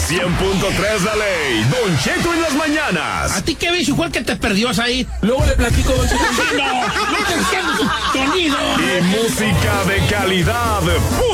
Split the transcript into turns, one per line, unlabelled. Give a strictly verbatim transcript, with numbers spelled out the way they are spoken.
cien punto tres La Ley, Don Cheto en las mañanas.
¿A ti qué bicho fue el que te perdió ahí?
Luego le platico, Don Cheto.
No, no te entiendo. Sonido.
Y música de calidad, pura